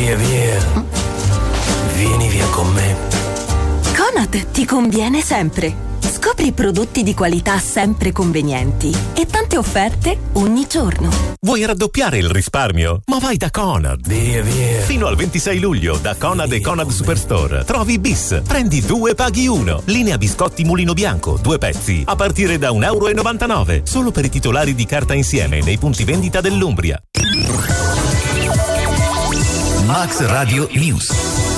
Via, vieni via con me. Conad ti conviene sempre. Scopri prodotti di qualità sempre convenienti e tante offerte ogni giorno. Vuoi raddoppiare il risparmio? Ma vai da Conad. Via. Fino al 26 luglio da Conad e Conad Superstore trovi bis. Prendi 2 paghi 1. Linea biscotti Mulino Bianco, 2 pezzi, a partire da €1,99. Solo per i titolari di carta insieme nei punti vendita dell'Umbria. Max Radio News.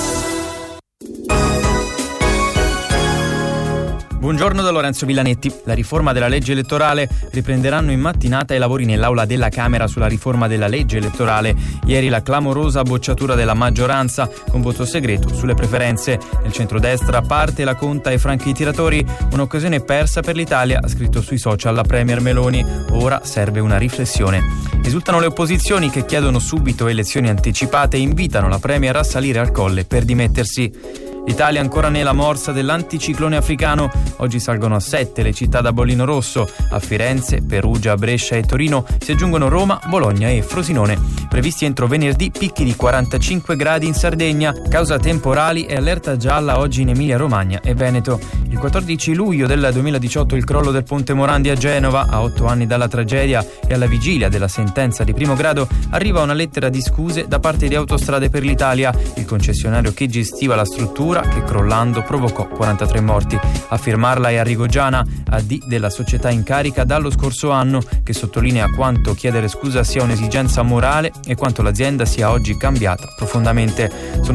Buongiorno da Lorenzo Villanetti. La riforma della legge elettorale riprenderanno in mattinata i lavori nell'aula della Camera sulla riforma della legge elettorale. Ieri la clamorosa bocciatura della maggioranza con voto segreto sulle preferenze. Nel centrodestra parte la conta ai franchi tiratori, un'occasione persa per l'Italia, ha scritto sui social la premier Meloni. Ora serve una riflessione. Esultano le opposizioni che chiedono subito elezioni anticipate e invitano la premier a salire al colle per dimettersi. L'Italia ancora nella morsa dell'anticiclone africano. Oggi salgono a 7 le città da bollino rosso. A Firenze, Perugia, Brescia e Torino si aggiungono Roma, Bologna e Frosinone. Previsti entro venerdì picchi di 45 gradi in Sardegna. Causa temporali e allerta gialla oggi in Emilia-Romagna e Veneto. Il 14 luglio del 2018 il crollo del ponte Morandi a Genova. A 8 anni dalla tragedia e alla vigilia della sentenza di primo grado arriva una lettera di scuse da parte di Autostrade per l'Italia, il concessionario che gestiva la struttura che crollando provocò 43 morti. A firmarla è Arrigo Giana, AD della società in carica dallo scorso anno, che sottolinea quanto chiedere scusa sia un'esigenza morale e quanto l'azienda sia oggi cambiata profondamente. Sono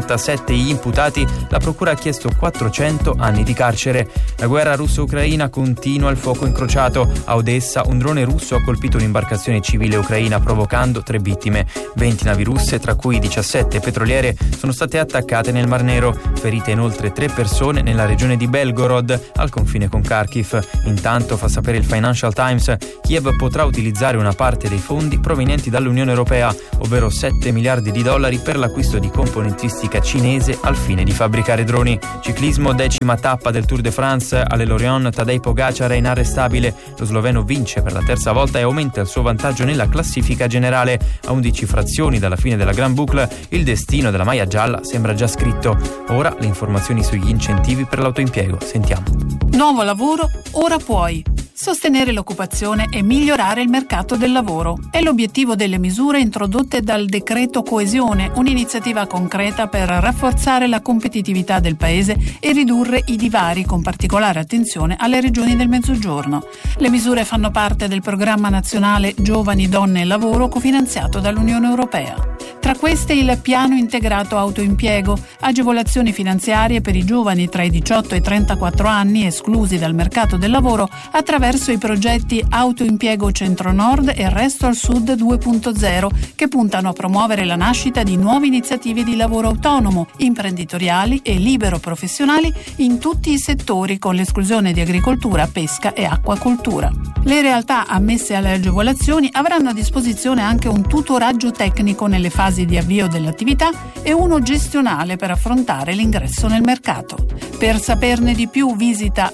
57 gli imputati, la procura ha chiesto 400 anni di carcere. La guerra russo-ucraina continua, il fuoco incrociato. A Odessa un drone russo ha colpito un'imbarcazione civile ucraina provocando 3 vittime. 20 navi russe, tra cui 17 petroliere, sono state attaccate nel Mar Nero. Ferite inoltre 3 persone nella regione di Belgorod, al confine con Kharkiv. Intanto, fa sapere il Financial Times, Kiev potrà utilizzare una parte dei fondi provenienti dall'Unione Europea, ovvero $7 miliardi per l'acquisto di componentistica cinese al fine di fabbricare droni. Ciclismo, 10ª tappa del Tour de France. Alle Lorient, Tadej Pogacar è inarrestabile. Lo sloveno vince per la terza volta e aumenta il suo vantaggio nella classifica generale. A 11 frazioni dalla fine della Grand Boucle, il destino della maglia gialla sembra già scritto. Ora le informazioni sugli incentivi per l'autoimpiego. Sentiamo. Nuovo lavoro, ora puoi. Sostenere l'occupazione e migliorare il mercato del lavoro è l'obiettivo delle misure introdotte dal decreto Coesione, un'iniziativa concreta per rafforzare la competitività del Paese e ridurre i divari, con particolare attenzione alle regioni del Mezzogiorno. Le misure fanno parte del programma nazionale Giovani, Donne e Lavoro, cofinanziato dall'Unione Europea. Tra queste il piano integrato autoimpiego, agevolazioni finanziarie per i giovani tra i 18 e i 34 anni esclusi dal mercato del lavoro attraverso i progetti Autoimpiego Centro-Nord e Resto al Sud 2.0, che puntano a promuovere la nascita di nuove iniziative di lavoro autonomo, imprenditoriali e libero professionali in tutti i settori, con l'esclusione di agricoltura, pesca e acquacoltura. Le realtà ammesse alle agevolazioni avranno a disposizione anche un tutoraggio tecnico nelle fasi di avvio dell'attività e uno gestionale per affrontare l'ingresso nel mercato. Per saperne di più visita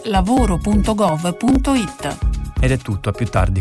lavoro.gov.it. Ed è tutto, a più tardi.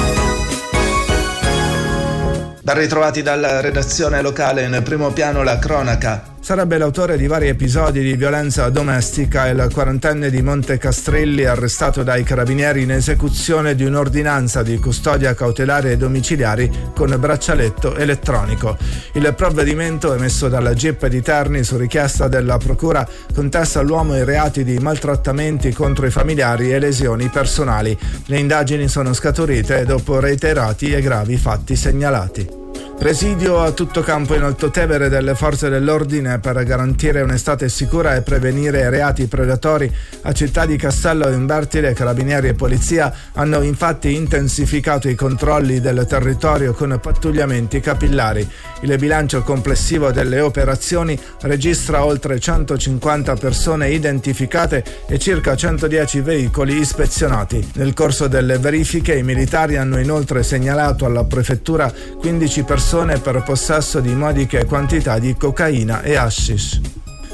Ben ritrovati dalla redazione locale. In primo piano la cronaca. Sarebbe l'autore di vari episodi di violenza domestica il 40enne di Montecastrilli, arrestato dai carabinieri in esecuzione di un'ordinanza di custodia cautelare e domiciliari con braccialetto elettronico. Il provvedimento, emesso dalla GIP di Terni su richiesta della procura, contesta all'uomo i reati di maltrattamenti contro i familiari e lesioni personali. Le indagini sono scaturite dopo reiterati e gravi fatti segnalati. Presidio a tutto campo in Alto Tevere delle forze dell'ordine per garantire un'estate sicura e prevenire reati predatori. A Città di Castello e Umbertide, carabinieri e polizia hanno infatti intensificato i controlli del territorio con pattugliamenti capillari. Il bilancio complessivo delle operazioni registra oltre 150 persone identificate e circa 110 veicoli ispezionati. Nel corso delle verifiche i militari hanno inoltre segnalato alla prefettura 15 persone per possesso di modiche quantità di cocaina e hashish.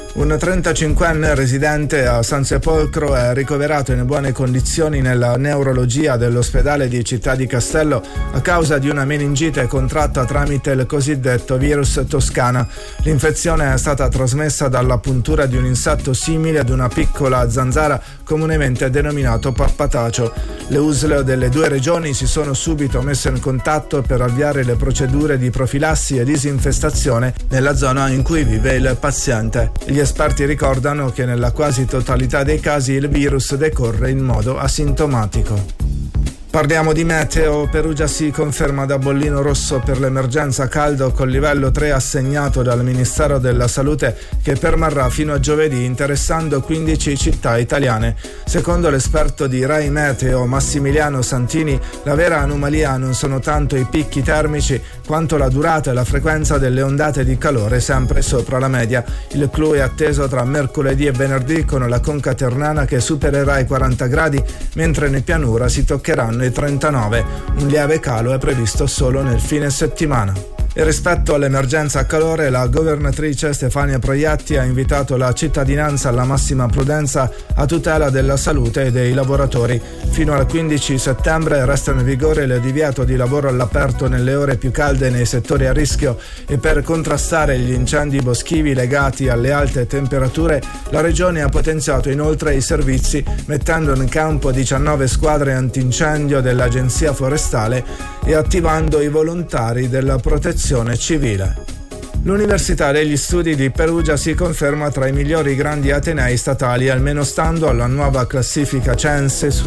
Un 35enne residente a San Sepolcro è ricoverato in buone condizioni nella neurologia dell'ospedale di Città di Castello a causa di una meningite contratta tramite il cosiddetto virus Toscana. L'infezione è stata trasmessa dalla puntura di un insetto simile ad una piccola zanzara comunemente denominato pappatacio. Le USL delle due regioni si sono subito messe in contatto per avviare le procedure di profilassi e disinfestazione nella zona in cui vive il paziente. Gli esperti ricordano che nella quasi totalità dei casi il virus decorre in modo asintomatico. Parliamo di meteo. Perugia si conferma da bollino rosso per l'emergenza caldo col livello 3 assegnato dal Ministero della Salute, che permarrà fino a giovedì interessando 15 città italiane. Secondo l'esperto di Rai Meteo Massimiliano Santini, la vera anomalia non sono tanto i picchi termici quanto la durata e la frequenza delle ondate di calore sempre sopra la media. Il clou è atteso tra mercoledì e venerdì con la conca ternana che supererà i 40 gradi, mentre in pianura si toccheranno i 39. Un lieve calo è previsto solo nel fine settimana. E rispetto all'emergenza calore, la governatrice Stefania Proietti ha invitato la cittadinanza alla massima prudenza a tutela della salute e dei lavoratori. Fino al 15 settembre resta in vigore il divieto di lavoro all'aperto nelle ore più calde nei settori a rischio e per contrastare gli incendi boschivi legati alle alte temperature, la Regione ha potenziato inoltre i servizi mettendo in campo 19 squadre antincendio dell'Agenzia Forestale e attivando i volontari della Protezione Civile. L'Università degli Studi di Perugia si conferma tra i migliori grandi atenei statali, almeno stando alla nuova classifica Censis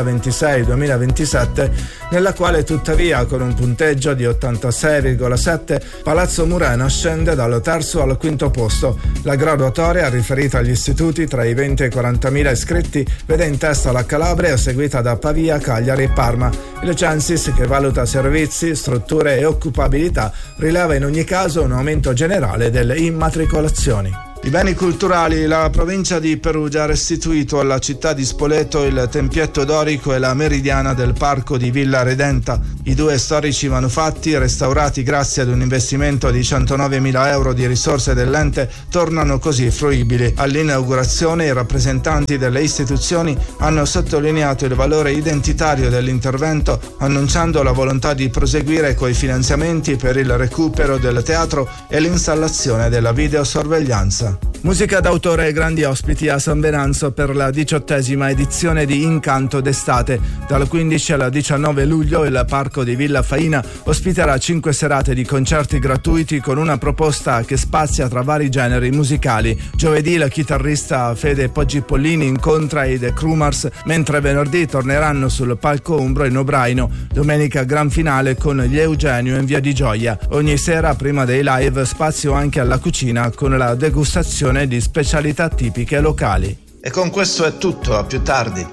2026-2027, nella quale tuttavia con un punteggio di 86,7 Palazzo Murena scende dal terzo al quinto posto. La graduatoria, riferita agli istituti tra i 20 e i 40.000 iscritti, vede in testa la Calabria, seguita da Pavia, Cagliari e Parma. Il Censis, che valuta servizi, strutture e occupabilità, rileva in ogni caso un aumento generale delle immatricolazioni. I beni culturali. La provincia di Perugia ha restituito alla città di Spoleto il tempietto dorico e la meridiana del parco di Villa Redenta. I due storici manufatti, restaurati grazie ad un investimento di 109.000 euro di risorse dell'ente, tornano così fruibili. All'inaugurazione i rappresentanti delle istituzioni hanno sottolineato il valore identitario dell'intervento, annunciando la volontà di proseguire coi finanziamenti per il recupero del teatro e l'installazione della videosorveglianza. Musica d'autore e grandi ospiti a San Venanzo per la 18ª edizione di Incanto d'estate. Dal 15 al 19 luglio il parco di Villa Faina ospiterà 5 serate di concerti gratuiti con una proposta che spazia tra vari generi musicali. Giovedì il chitarrista Fede Poggipollini incontra i The Crumars, mentre venerdì torneranno sul palco umbro in Obraino. Domenica gran finale con gli Eugenio in Via di Gioia. Ogni sera prima dei live spazio anche alla cucina con la degustazione di specialità tipiche locali. E con questo è tutto, a più tardi.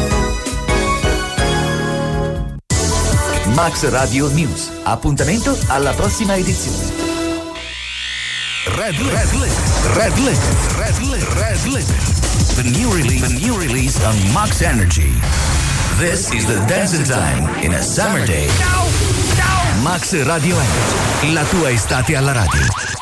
Max Radio News. Appuntamento alla prossima edizione. Red Limit. The new release on Max Energy. This is the dancing time in a summer day. Max Radio Energy. La tua estate alla radio.